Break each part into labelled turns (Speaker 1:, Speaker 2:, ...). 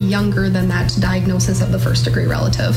Speaker 1: younger than that diagnosis of the first degree relative.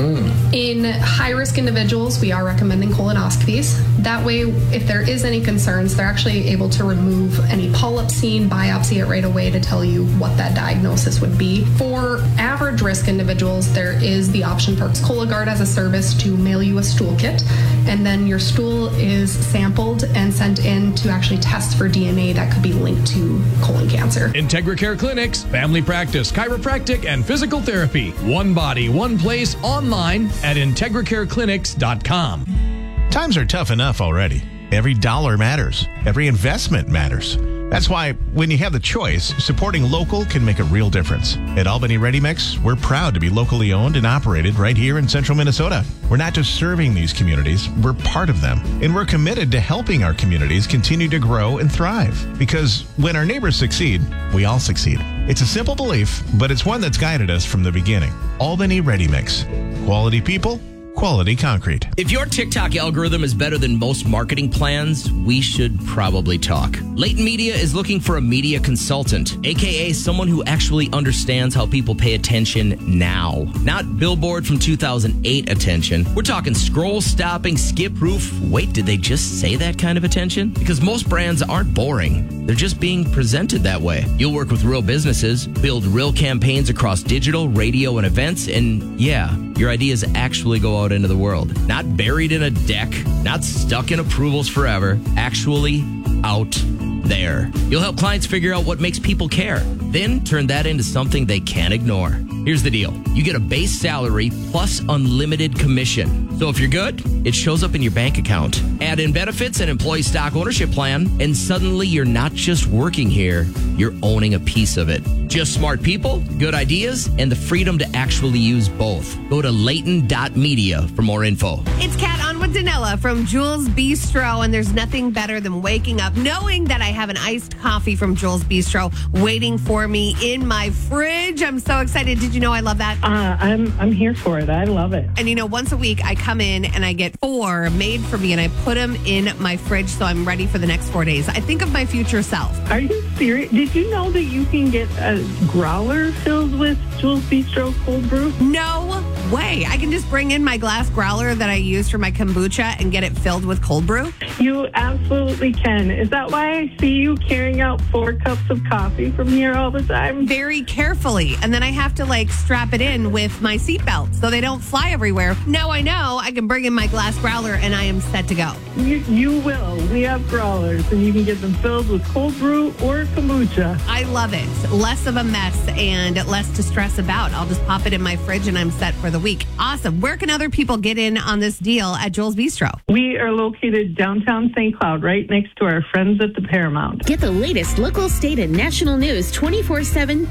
Speaker 1: In high-risk individuals, we are recommending colonoscopies. That way, if there is any concerns, they're actually able to remove any polyp seen, biopsy it right away to tell you what that diagnosis would be. For average risk individuals, there is the option for Cologuard as a service to mail you a stool kit, and then your stool is sampled and sent in to actually test for DNA that could be linked to colon cancer.
Speaker 2: IntegraCare Clinics, family practice, chiropractic, and physical therapy. One body, one place, online at IntegraCareClinics.com.
Speaker 3: Times are tough enough already. Every dollar matters. Every investment matters. That's why when you have the choice, supporting local can make a real difference. At Albany Ready Mix, we're proud to be locally owned and operated right here in central Minnesota. We're not just serving these communities, we're part of them. And we're committed to helping our communities continue to grow and thrive. Because when our neighbors succeed, we all succeed. It's a simple belief, but it's one that's guided us from the beginning. Albany Ready Mix. Quality people, quality concrete.
Speaker 4: If your TikTok algorithm is better than most marketing plans, we should probably talk. Leighton Media is looking for a media consultant, aka someone who actually understands how people pay attention now. Not Billboard from 2008 attention. We're talking scroll-stopping, skip-proof. Wait, did they just say that kind of attention? Because most brands aren't boring. They're just being presented that way. You'll work with real businesses, build real campaigns across digital, radio, and events, and yeah, your ideas actually go out into the world. Not buried in a deck, not stuck in approvals forever, actually out there. You'll help clients figure out what makes people care, then turn that into something they can't ignore. Here's the deal. You get a base salary plus unlimited commission. So if you're good, it shows up in your bank account. Add in benefits and employee stock ownership plan, and suddenly you're not just working here, you're owning a piece of it. Just smart people, good ideas, and the freedom to actually use both. Go to Leighton.media for more info.
Speaker 5: It's Kat on with Danella from Jules Bistro, and there's nothing better than waking up knowing that I have an iced coffee from Jules Bistro waiting for me in my fridge. I'm so excited. Did you know I love that?
Speaker 6: I'm here for it. I love it.
Speaker 5: And once a week I come in and I get 4 made for me and I put them in my fridge so I'm ready for the next 4 days. I think of my future self.
Speaker 6: Are you serious? Did you know that you can get a growler filled with Jules Bistro cold brew?
Speaker 5: No way. I can just bring in my glass growler that I use for my kombucha and get it filled with cold brew?
Speaker 6: You absolutely can. Is that why I see you carrying out 4 cups of coffee from here all the time?
Speaker 5: Very carefully. And then I have to strap it in with my seatbelt so they don't fly everywhere. Now I know I can bring in my glass growler and I am set to go.
Speaker 6: You will. We have growlers and you can get them filled with cold brew or kombucha.
Speaker 5: I love it. Less of a mess and less to stress about. I'll just pop it in my fridge and I'm set for the week. Awesome. Where can other people get in on this deal at Jules Bistro?
Speaker 6: We are located downtown St. Cloud, right next to our friends at the Paramount.
Speaker 7: Get the latest local, state, and national news 24/7,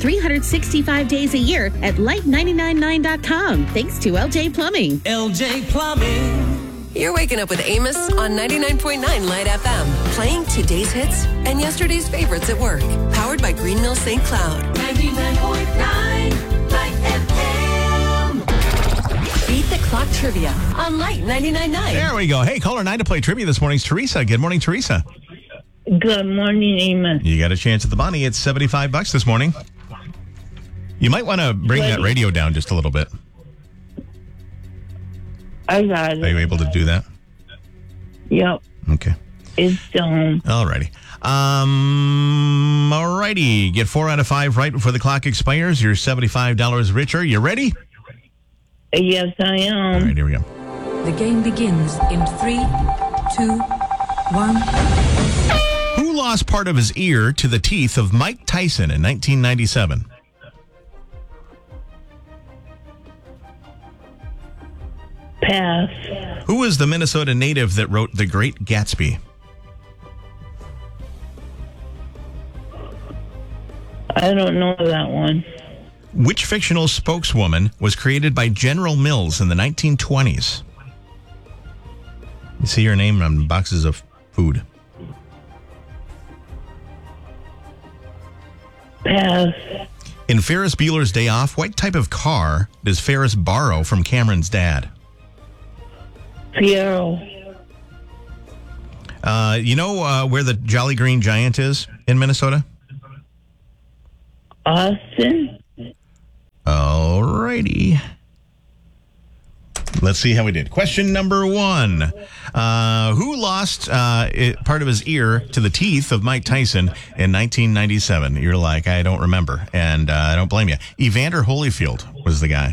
Speaker 7: 365 days a year at Light999.com. Thanks to LJ Plumbing.
Speaker 8: LJ Plumbing.
Speaker 9: You're waking up with Amos on 99.9 Light FM, playing today's hits and yesterday's favorites at work. Powered by Green Mill St. Cloud.
Speaker 8: 99.9 Light FM.
Speaker 9: Beat the Clock Trivia on Light 99.9.
Speaker 3: There we go. Hey, caller 9 to play trivia this morning's Teresa. Good morning, Teresa.
Speaker 10: Good morning, Amos.
Speaker 3: You got a chance at the money. It's $75 this morning. You might want to bring that radio down just a little bit.
Speaker 10: I got it.
Speaker 3: Are you able to do that?
Speaker 10: Yep.
Speaker 3: Okay.
Speaker 10: It's down.
Speaker 3: Alrighty. Alrighty. Get 4 out of 5 right before the clock expires. You're $75 richer. You ready?
Speaker 10: Yes, I am.
Speaker 3: All right, here we go.
Speaker 11: The game begins in 3, 2, 1.
Speaker 3: Who lost part of his ear to the teeth of Mike Tyson in 1997?
Speaker 10: Pass.
Speaker 3: Who was the Minnesota native that wrote The Great Gatsby?
Speaker 10: I don't know that one.
Speaker 3: Which fictional spokeswoman was created by General Mills in the 1920s? You see her name on boxes of food.
Speaker 10: Pass.
Speaker 3: In Ferris Bueller's Day Off, what type of car does Ferris borrow from Cameron's dad?
Speaker 10: Fiero.
Speaker 3: You know where the Jolly Green Giant is in Minnesota?
Speaker 10: Austin?
Speaker 3: righty. Let's see how we did. Question number 1. Who lost part of his ear to the teeth of Mike Tyson in 1997? You're like, I don't remember, and I don't blame you. Evander Holyfield was the guy.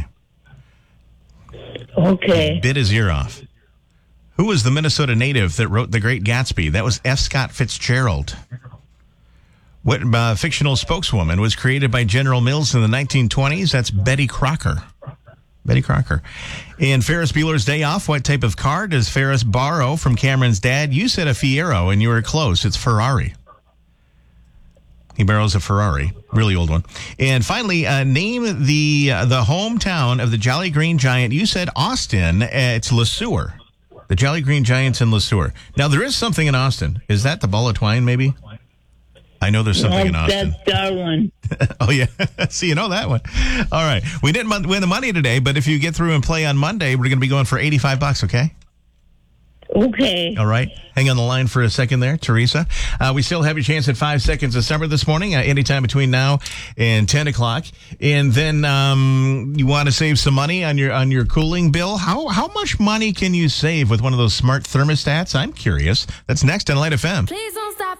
Speaker 10: Okay.
Speaker 3: He bit his ear off. Who was the Minnesota native that wrote The Great Gatsby? That was F. Scott Fitzgerald. What fictional spokeswoman was created by General Mills in the 1920s? That's Betty Crocker. Betty Crocker. In Ferris Bueller's Day Off, what type of car does Ferris borrow from Cameron's dad? You said a Fiero, and you were close. It's Ferrari. He borrows a Ferrari, really old one. And finally, name the hometown of the Jolly Green Giant. You said Austin. It's Le Sueur. The Jolly Green Giants in Le Sueur. Now, there is something in Austin. Is that the Ball of Twine, maybe? I know there's something in Austin.
Speaker 10: That's Darwin.
Speaker 3: Oh, yeah. So you know that one. All right. We didn't win the money today, but if you get through and play on Monday, we're going to be going for $85, okay?
Speaker 10: Okay.
Speaker 3: All right. Hang on the line for a second there, Teresa. We still have your chance at 5 seconds of summer this morning, anytime between now and 10 o'clock. And then you want to save some money on your cooling bill. How much money can you save with one of those smart thermostats? I'm curious. That's next on Light FM.
Speaker 8: Please